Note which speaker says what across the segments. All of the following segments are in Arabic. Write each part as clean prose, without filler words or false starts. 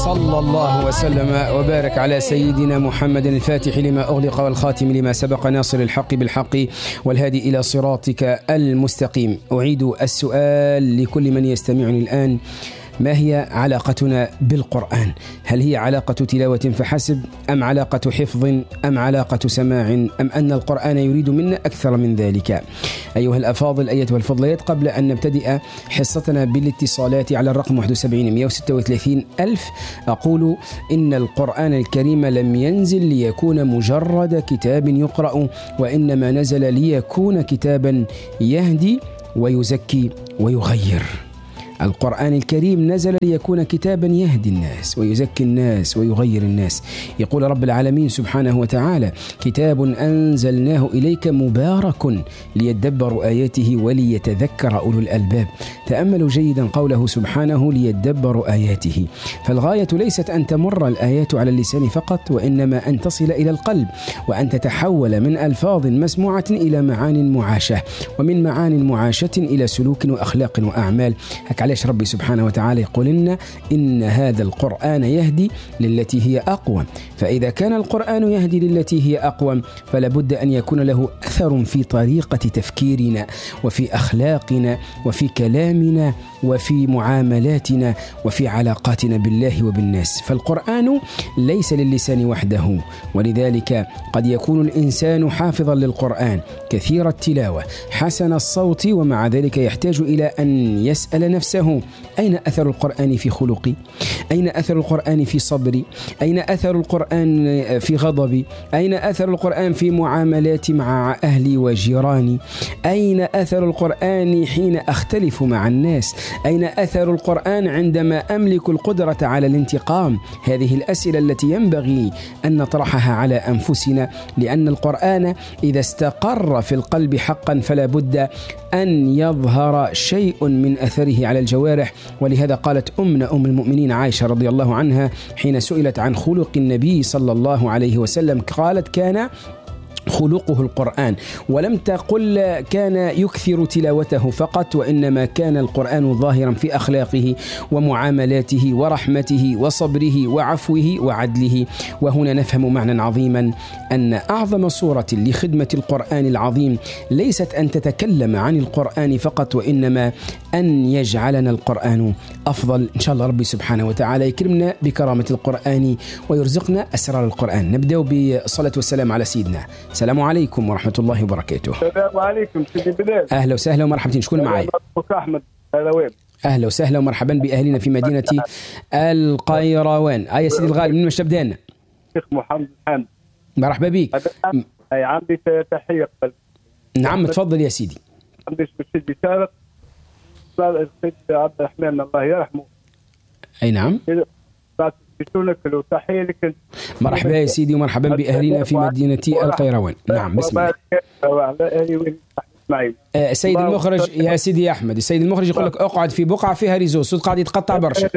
Speaker 1: صلى الله وسلم وبارك على سيدنا محمد الفاتح لما أغلق والخاتم لما سبق ناصر الحق بالحق والهادي إلى صراطك المستقيم. أعيد السؤال لكل من يستمعني الآن: ما هي علاقتنا بالقرآن؟ هل هي علاقة تلاوة فحسب، أم علاقة حفظ، أم علاقة سماع، أم أن القرآن يريد منا أكثر من ذلك؟ أيها الأفاضل، أيتها الفضليات، قبل أن نبتدئ حصتنا بالاتصالات على الرقم 71 136 ألف، أقول إن القرآن الكريم لم ينزل ليكون مجرد كتاب يقرأ، وإنما نزل ليكون كتابا يهدي ويزكي ويغير. القرآن الكريم نزل ليكون كتابا يهدي الناس ويزكي الناس ويغير الناس. يقول رب العالمين سبحانه وتعالى: كتاب أنزلناه إليك مبارك ليدبروا آياته وليتذكر أولو الألباب. تأملوا جيدا قوله سبحانه: ليدبروا آياته. فالغاية ليست أن تمر الآيات على اللسان فقط، وإنما أن تصل إلى القلب، وأن تتحول من ألفاظ مسموعة إلى معان معاشة، ومن معان معاشة إلى سلوك وأخلاق وأعمال. علاش ربي سبحانه وتعالى يقول لنا إن هذا القرآن يهدي للتي هي أقوم. فإذا كان القرآن يهدي للتي هي أقوم، فلا بد أن يكون له أثر في طريقة تفكيرنا وفي أخلاقنا وفي كلامنا وفي معاملاتنا وفي علاقاتنا بالله وبالناس. فالقرآن ليس للسان وحده، ولذلك قد يكون الإنسان حافظا للقرآن كثير التلاوة حسن الصوت، ومع ذلك يحتاج إلى أن يسأل نفسه: أين أثر القرآن في خلقي؟ أين أثر القرآن في صبري؟ أين أثر القرآن في غضبي؟ أين أثر القرآن في معاملاتي مع أهلي وجيراني؟ أين أثر القرآن حين أختلف مع الناس؟ أين أثر القرآن عندما أملك القدرة على الانتقام؟ هذه الأسئلة التي ينبغي أن نطرحها على أنفسنا، لأن القرآن إذا استقر في القلب حقا فلا بد أن يظهر شيء من أثره على الجوارح. ولهذا قالت أم المؤمنين عائشة رضي الله عنها حين سئلت عن خلق النبي صلى الله عليه وسلم، قالت: كان خلقه القرآن. ولم تقل كان يكثر تلاوته فقط، وإنما كان القرآن ظاهرا في أخلاقه ومعاملاته ورحمته وصبره وعفوه وعدله. وهنا نفهم معنى عظيما: أن أعظم صورة لخدمة القرآن العظيم ليست أن تتكلم عن القرآن فقط، وإنما أن يجعلنا القرآن أفضل. إن شاء الله ربي سبحانه وتعالى يكرمنا بكرامة القرآن ويرزقنا أسرار القرآن. نبدأ بالصلاة والسلام على سيدنا. السلام عليكم ورحمة الله وبركاته.
Speaker 2: السلام عليكم سيدي بلال.
Speaker 1: أهلا وسهلا ومرحبا. شكون معي؟
Speaker 2: أحمد القيروان.
Speaker 1: أهلا وسهلا ومرحبا بأهلنا في مدينة القيروان. يا سيدي الغالي، من مش تبدأ لنا؟
Speaker 2: شيخ محمد حامد.
Speaker 1: مرحبا بك.
Speaker 2: أي عندي تحية.
Speaker 1: نعم تفضل يا سيدي.
Speaker 2: عندي سيدي سابق السيد عبد الرحمن الله يرحمه.
Speaker 1: أي نعم. تحية لك. مرحبا يا سيدي ومرحبا بأهلنا في مدينة القيروان. نعم بسم الله. السيد المخرج يا سيدي أحمد، السيد المخرج يقول لك اقعد في بقعة فيها ريزو، الصوت قاعد يتقطع برشا.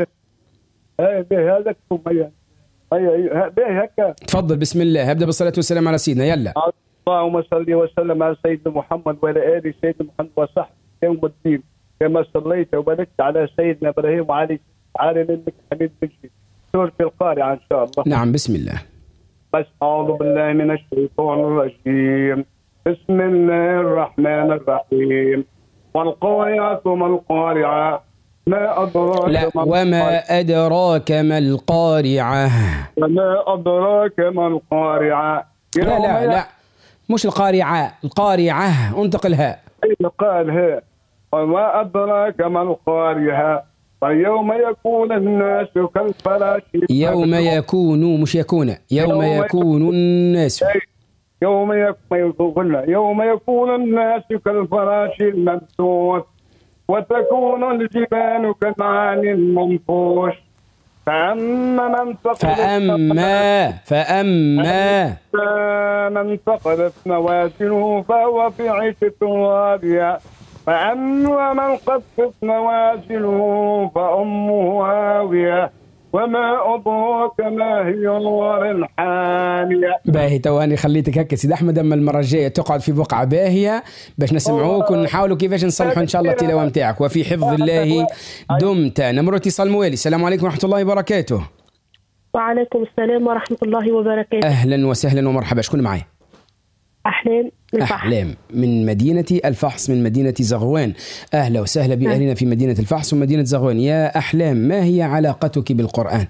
Speaker 1: تفضل بسم الله. هبدأ بالصلاة والسلام على سيدنا. يلا.
Speaker 2: اللهم صل وسلم على سيدنا محمد وعلى آل سيدنا محمد وصحبه يوم الدين، كما صليت وباركت على سيدنا إبراهيم وعلى إنك حميد مجيد. سورة القارعة إن شاء الله.
Speaker 1: نعم بسم الله.
Speaker 2: بس أعوذ بالله من الشيطان الرجيم. بسم الله الرحمن الرحيم. والقارعة ما القارعة ما أدراك.
Speaker 1: لا، وما أدراك ما القارعة.
Speaker 2: وما أدراك ما القارعة.
Speaker 1: لا مش القارعة، القارعة انتقل الهاء.
Speaker 2: قال ها. وما أدراك ما القارعة. فيوم يكون الناس كالفراش.
Speaker 1: يوم يكون مش يكون، يوم يكون الناس.
Speaker 2: يوم يكون الناس كالفراش المبثوث، وتكون الجبال كالعهن المنفوش. فأما من ثقلت موازينه فهو في عيشة راضية. فأما من خفت موازينه فأمه هاوية. وما أدراك ما هي النار الحامية.
Speaker 1: باهي تواني خليتك هكا سيد أحمد، أما المرة الجاية تقعد في بقعة باهية باش نسمعوك ونحاولوا كيفاش نصلحوا إن شاء الله التلاوة متاعك. وفي حفظ الله دمت. نمر اتصال موالي. السلام عليكم ورحمة الله وبركاته.
Speaker 3: وعليكم السلام ورحمة الله وبركاته.
Speaker 1: أهلا وسهلا ومرحبا. شكون معايا؟
Speaker 3: أحلام من الفحص.
Speaker 1: أحلام من مدينة الفحص، من مدينة زغوان. أهلا وسهلا بأهلنا في مدينة الفحص ومدينة زغوان. يا أحلام، ما هي علاقتك بالقرآن؟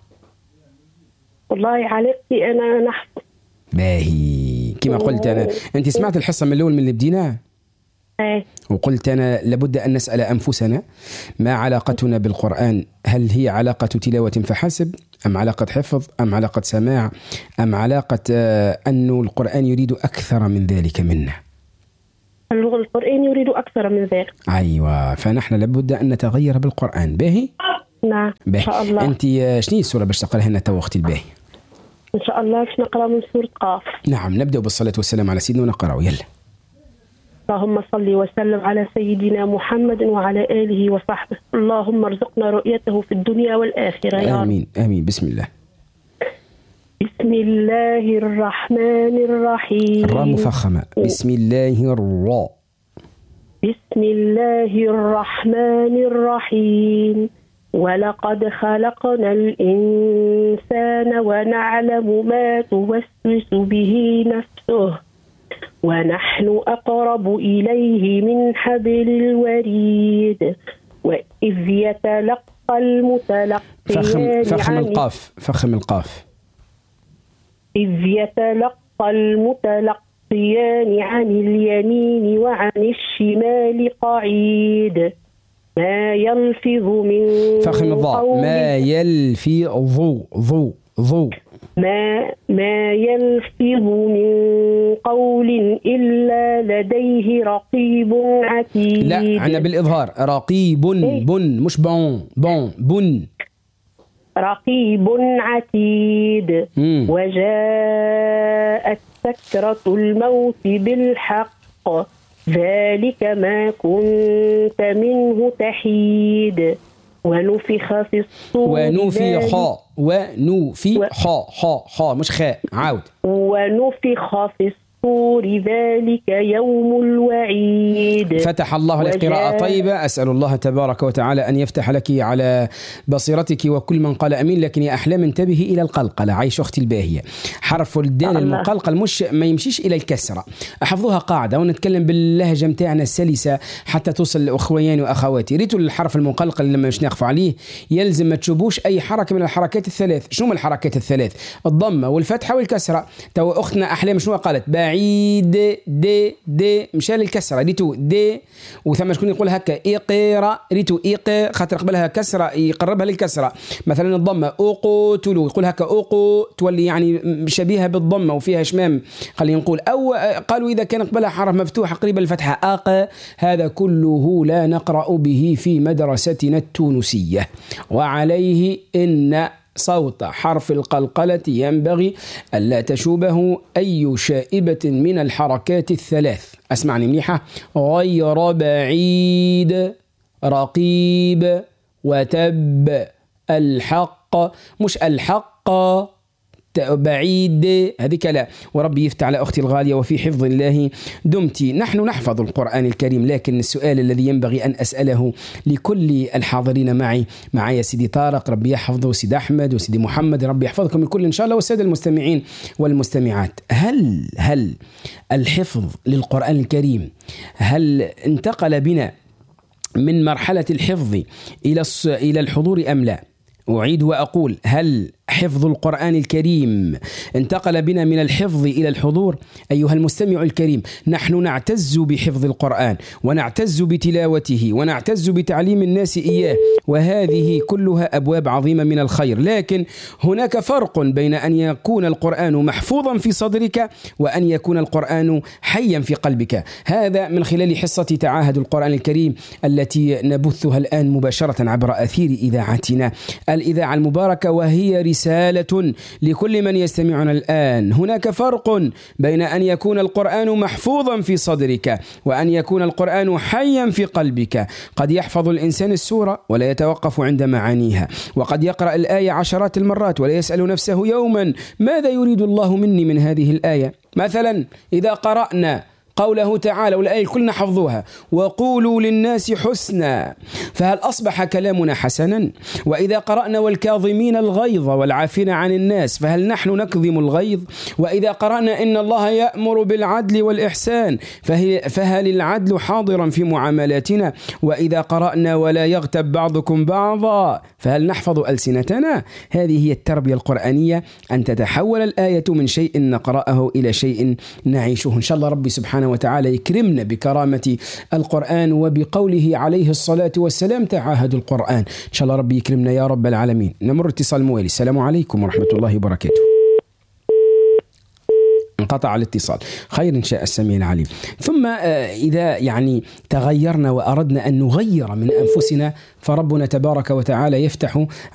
Speaker 3: والله علاقتي أنا نحفظ.
Speaker 1: باهي كما قلت أنا. أنت سمعت الحصة من الأول من اللي بدينا؟ وقلت أنا لابد أن نسأل أنفسنا ما علاقتنا بالقرآن؟ هل هي علاقة تلاوة فحسب، أم علاقة حفظ، أم علاقة سماع، أم علاقة أن القرآن يريد أكثر من ذلك منا؟
Speaker 3: القرآن يريد أكثر من ذلك.
Speaker 1: أيوة، فنحن لابد أن نتغير بالقرآن. باهي؟
Speaker 3: نعم إن شاء الله.
Speaker 1: أنت شنو السورة باش تقرأها لنا تو وقت الباهي؟
Speaker 3: إن شاء الله باش نقرأ من سورة قاف.
Speaker 1: نعم، نبدأ بالصلاة والسلام على سيدنا ونقرأ. يلا.
Speaker 3: اللهم صل وسلم على سيدنا محمد وعلى آله وصحبه. اللهم ارزقنا رؤيته في الدنيا والآخرة يا رب.
Speaker 1: آمين آمين. بسم الله.
Speaker 3: بسم الله الرحمن الرحيم.
Speaker 1: الراء مفخمة. بسم الله الراء.
Speaker 3: بسم الله الرحمن الرحيم. ولقد خلقنا الإنسان ونعلم ما توسوس به نفسه ونحن أقرب إليه من حبل الوريد. وإذ يتلقى المتلقيان
Speaker 1: فخم القاف. فخم القاف.
Speaker 3: إذ يتلقى المتلقيان عن اليمين وعن الشمال قعيد. ما يلفظ من
Speaker 1: فخم الضاء. ما يلفظ ضو
Speaker 3: ما يلفظ من قول إلا لديه رقيب عتيد.
Speaker 1: لا، عنا بالإظهار. رقيب بن، مش بن.
Speaker 3: رقيب عتيد. وجاءت سكرة الموت بالحق ذلك ما كنت منه تحيد. ونفخ في الصور. ونفخ
Speaker 1: مش خاء. عاود.
Speaker 3: ونفخ في الصور ذلك يوم الوعيد.
Speaker 1: فتح الله لك قراءة طيبة. أسأل الله تبارك وتعالى أن يفتح لك على بصيرتك وكل من قال أمين. لكن يا أحلام انتبهي إلى القلقلة. عيش أختي الباهية. حرف الدال المقلقل مش ما يمشيش إلى الكسرة. أحفظوها قاعدة ونتكلم باللهجة متاعنا السلسة حتى توصل لأخواني وأخواتي. ريتوا الحرف المقلقل لما مش نقف عليه يلزم ما تشوبوش أي حركة من الحركات الثلاث. شنو الحركات الثلاث؟ الضمة والفتحة والكسرة. تو أختنا أحلام شنو قالت؟ بعيد دي مشى للكسرة. ريتو دي. وثم شكون يقول هكا إقرا. ريتو إق خاطر قبلها كسرة يقربها للكسرة. مثلا الضمة أقتلوا يقول هكا أقو تولي يعني شبيهة بالضمة وفيها شمام خلينا نقول. أو قالوا إذا كان قبلها حرف مفتوح قريبا الفتحة أق. هذا كله لا نقرأ به في مدرستنا التونسية. وعليه إن صوت حرف القلقلة ينبغي ألا تشوبه أي شائبة من الحركات الثلاث. أسمعني مليحة. غير بعيد، رقيب، وتب. الحق مش الحق بعيد، هذيك لا. وربي يفتح على أختي الغالية وفي حفظ الله دمتي. نحن نحفظ القرآن الكريم، لكن السؤال الذي ينبغي أن أسأله لكل الحاضرين معي سيدي طارق ربي يحفظه، سيدي أحمد وسيدي محمد ربي يحفظكم الكل إن شاء الله، والسادة المستمعين والمستمعات. هل الحفظ للقرآن الكريم هل انتقل بنا من مرحلة الحفظ إلى الحضور أم لا؟ أعيد وأقول، هل حفظ القرآن الكريم انتقل بنا من الحفظ إلى الحضور؟ أيها المستمع الكريم، نحن نعتز بحفظ القرآن ونعتز بتلاوته ونعتز بتعليم الناس إياه، وهذه كلها أبواب عظيمة من الخير. لكن هناك فرق بين أن يكون القرآن محفوظا في صدرك وأن يكون القرآن حيا في قلبك. هذا من خلال حصة تعاهد القرآن الكريم التي نبثها الآن مباشرة عبر أثير إذاعتنا الإذاعة المباركة، وهي رسالة لكل من يستمعنا الآن. هناك فرق بين أن يكون القرآن محفوظا في صدرك وأن يكون القرآن حيا في قلبك. قد يحفظ الإنسان السورة ولا يتوقف عند معانيها، وقد يقرأ الآية عشرات المرات ولا يسأل نفسه يوما ماذا يريد الله مني من هذه الآية. مثلا إذا قرأنا قوله تعالى، والآية كلنا حفظوها: وقولوا للناس حسنا. فهل أصبح كلامنا حسنا؟ وإذا قرأنا والكاظمين الغيظ والعافين عن الناس، فهل نحن نكظم الغيظ؟ وإذا قرأنا إن الله يأمر بالعدل والإحسان، فهل العدل حاضرا في معاملاتنا؟ وإذا قرأنا ولا يغتب بعضكم بعضا، فهل نحفظ ألسنتنا؟ هذه هي التربية القرآنية، أن تتحول الآية من شيء نقرأه إلى شيء نعيشه. إن شاء الله ربي سبحانه وتعالى يكرمنا بكرامة القرآن وبقوله عليه الصلاة والسلام: تعاهدوا القرآن. إن شاء الله ربي يكرمنا يا رب العالمين. نمر اتصال موالي. السلام عليكم ورحمة الله وبركاته. انقطع الاتصال. خير إن شاء السميع العليم. ثم إذا تغيرنا وأردنا أن نغير من أنفسنا، فربنا تبارك وتعالى يفتح